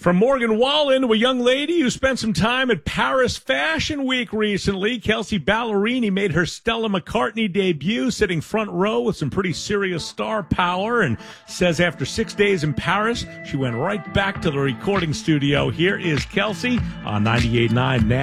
From Morgan Wallen to a young lady who spent some time at Paris Fashion Week recently, Kelsey Ballerini made her Stella McCartney debut, sitting front row with some pretty serious star power, and says after 6 days in Paris, she went right back to the recording studio. Here is Kelsey on 98.9 Now.